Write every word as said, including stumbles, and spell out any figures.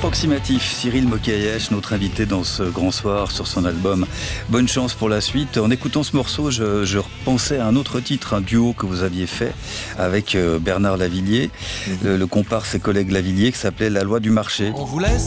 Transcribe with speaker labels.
Speaker 1: Approximatif, Cyril Mokayesh, notre invité dans ce grand soir sur son album Bonne chance pour la suite. En écoutant ce morceau, je, je repensais à un autre titre, un duo que vous aviez fait avec Bernard Lavilliers, mmh. le, le comparse et collègue Lavilliers, qui s'appelait La loi du marché.
Speaker 2: On vous laisse